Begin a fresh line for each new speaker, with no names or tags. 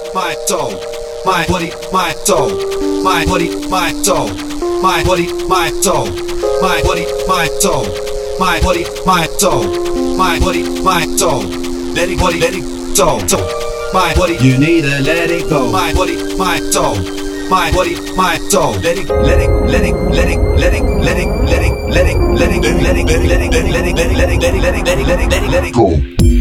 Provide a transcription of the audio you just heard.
my toe, my body, my toe, my body, my toe, my body, my toe, my body, my toe, my body, my toe, my body, my toe. Let it toe, toe. My body, you need to let it go. My body, my toe, my body, my toe. Let it, let it, let it, let it, let it, let it, let it, let it, let it, let it, let it, let it, let it, let it, let it, let it, let it, let it, let it, let it go.